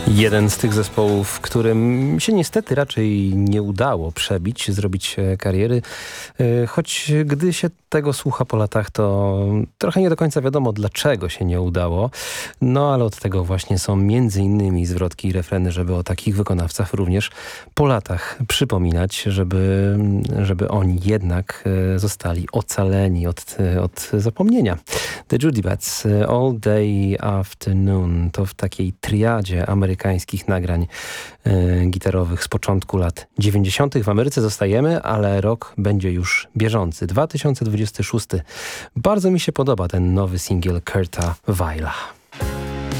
Jeden z tych zespołów, którym się niestety raczej nie udało przebić, zrobić kariery, choć gdy się tego słucha po latach, to trochę nie do końca wiadomo, dlaczego się nie udało. No ale od tego właśnie są między innymi zwrotki i refreny, żeby o takich wykonawcach również po latach przypominać, żeby oni jednak zostali ocaleni od zapomnienia. The Judybats, All Day Afternoon, to w takiej triadzie amerykańskich nagrań gitarowych z początku lat 90. W Ameryce zostajemy, ale rok będzie już bieżący. 2026. Bardzo mi się podoba ten nowy singiel Kurta Weila.